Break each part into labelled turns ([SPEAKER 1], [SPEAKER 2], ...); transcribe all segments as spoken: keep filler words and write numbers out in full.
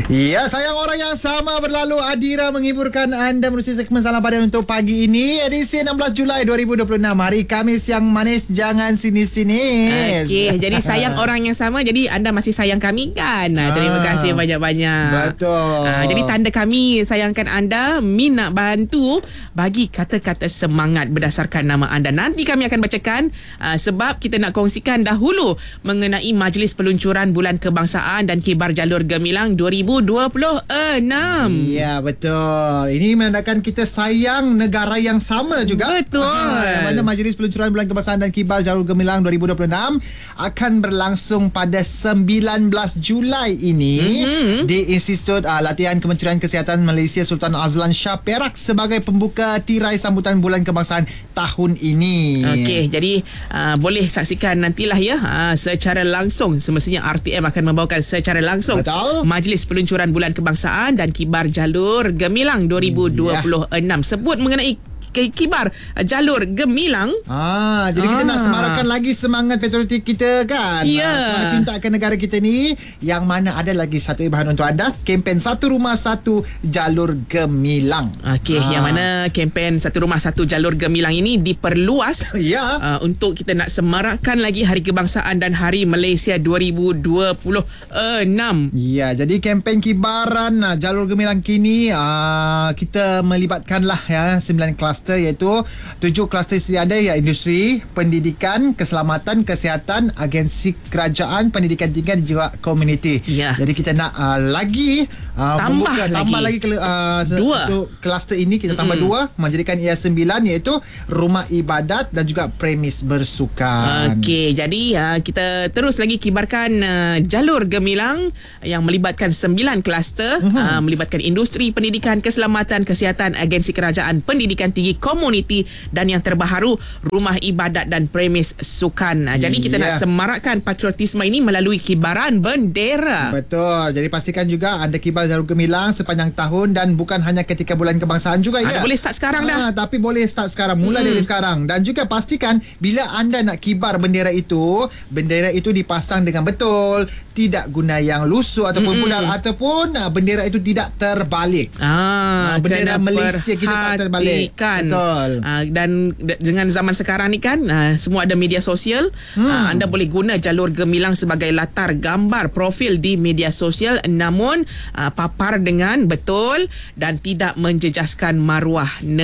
[SPEAKER 1] Ya, sayang orang yang sama berlalu. Adira menghiburkan anda melalui segmen Salam Padan untuk pagi ini, edisi enam belas Julai dua ribu dua puluh enam, hari Khamis yang manis, jangan sinis-sinis.
[SPEAKER 2] Okey, jadi sayang orang yang sama, jadi anda masih sayang kami kan? Nah, terima kasih banyak-banyak.
[SPEAKER 1] Betul.
[SPEAKER 2] Ah, jadi tanda kami sayangkan anda, Min nak bantu bagi kata-kata semangat berdasarkan nama anda. Nanti kami akan bacakan uh, sebab kita nak kongsikan dahulu mengenai Majlis Peluncuran Bulan Kebangsaan dan Kibar Jalur Gemilang dua ribu dua puluh enam.
[SPEAKER 1] Ya, betul. Ini menandakan kita sayang negara yang sama juga.
[SPEAKER 2] Betul.
[SPEAKER 1] Yang mana Majlis Peluncuran Bulan Kebangsaan dan Kibar Jalur Gemilang dua ribu dua puluh enam akan berlangsung pada sembilan belas Julai ini mm-hmm. di Institut uh, Latihan Kementerian Kesihatan Malaysia Sultan Azlan Shah Perak sebagai pembuka tirai sambutan Bulan Kebangsaan tahun ini.
[SPEAKER 2] Okey, jadi uh, boleh saksikan nantilah ya uh, secara langsung. Semestinya R T M akan membawakan secara langsung
[SPEAKER 1] Betul.
[SPEAKER 2] Majlis Peluncuran Bulan Kebangsaan dan Kibar Jalur Gemilang dua ribu dua puluh enam. Yeah. Sebut mengenai Kibar Jalur Gemilang.
[SPEAKER 1] Ah, jadi ah. kita nak semarakkan lagi semangat patriotik kita kan.
[SPEAKER 2] Ya. Yeah.
[SPEAKER 1] Semangat cinta akan negara kita ni. Yang mana ada lagi satu ibahan untuk anda, kempen Satu Rumah Satu Jalur Gemilang.
[SPEAKER 2] Okey, ah. yang mana kempen Satu Rumah Satu Jalur Gemilang ini diperluas
[SPEAKER 1] ya.
[SPEAKER 2] uh, untuk kita nak semarakkan lagi Hari Kebangsaan dan Hari Malaysia dua ribu dua puluh enam.
[SPEAKER 1] Ya, jadi kempen kibaran uh, Jalur Gemilang kini uh, kita melibatkanlah ya sembilan kelas iaitu tujuh kluster sedia ada, ya industri, pendidikan, keselamatan, kesihatan, agensi kerajaan, pendidikan tinggi dan juga komuniti.
[SPEAKER 2] Ya.
[SPEAKER 1] Jadi kita nak uh, lagi uh,
[SPEAKER 2] tambah
[SPEAKER 1] membuka,
[SPEAKER 2] lagi
[SPEAKER 1] tambah lagi uh,
[SPEAKER 2] dua
[SPEAKER 1] untuk kluster ini kita tambah mm-hmm. dua, menjadikan ia sembilan, iaitu rumah ibadat dan juga premis bersukan.
[SPEAKER 2] Okey, jadi uh, kita terus lagi kibarkan uh, Jalur Gemilang yang melibatkan sembilan kluster, mm-hmm. uh, melibatkan industri, pendidikan, keselamatan, kesihatan, agensi kerajaan, pendidikan tinggi, komuniti dan yang terbaharu rumah ibadat dan premis sukan. Jadi kita yeah. nak semarakkan patriotisme ini melalui kibaran bendera.
[SPEAKER 1] Betul. Jadi pastikan juga anda kibar Jalur Gemilang sepanjang tahun dan bukan hanya ketika bulan kebangsaan juga.
[SPEAKER 2] Anda
[SPEAKER 1] ya.
[SPEAKER 2] boleh start sekarang dah.
[SPEAKER 1] Ha, tapi boleh start sekarang, mulai hmm. dari sekarang. Dan juga pastikan bila anda nak kibar bendera itu, bendera itu dipasang dengan betul, tidak guna yang lusuh ataupun hmm. pudar, ataupun uh, bendera itu tidak terbalik.
[SPEAKER 2] Ah,
[SPEAKER 1] uh, bendera Malaysia kita tak terbalik.
[SPEAKER 2] Betul. Uh, dan d- dengan zaman sekarang ni kan uh, semua ada media sosial. Hmm. Uh, anda boleh guna Jalur Gemilang sebagai latar gambar profil di media sosial, namun uh, papar dengan betul dan tidak menjejaskan maruah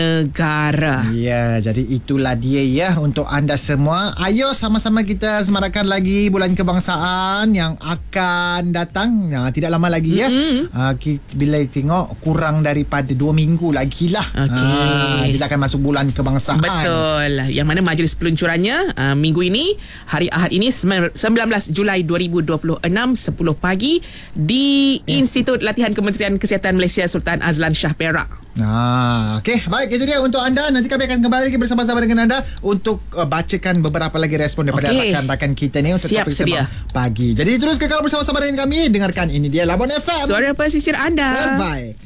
[SPEAKER 2] negara.
[SPEAKER 1] Ya, jadi itulah dia ya untuk anda semua. Ayo sama-sama kita semarakkan lagi Bulan Kebangsaan yang akan datang. Nah, tidak lama lagi ya. Mm-hmm. Uh, bila tengok kurang daripada dua minggu lagi lah.
[SPEAKER 2] Okey.
[SPEAKER 1] Uh, kita akan masuk Bulan Kebangsaan.
[SPEAKER 2] Betul. Yang mana majlis peluncurannya uh, minggu ini, hari Ahad ini, sembilan belas Julai dua ribu dua puluh enam, sepuluh pagi di yes. Institut Latihan Kementerian Kesihatan Malaysia Sultan Azlan Shah Perak.
[SPEAKER 1] Ah, okey, baik, itu dia untuk anda. Nanti kami akan kembali lagi bersama-sama dengan anda untuk uh, bacakan beberapa lagi respon daripada okay. rakan-rakan kita ni untuk
[SPEAKER 2] siap
[SPEAKER 1] topik
[SPEAKER 2] sedia
[SPEAKER 1] pagi. Jadi terus kekal bersama-sama dengan kami. Dengarkan ini dia Labuan F M,
[SPEAKER 2] suara pesisir anda.
[SPEAKER 1] Bye.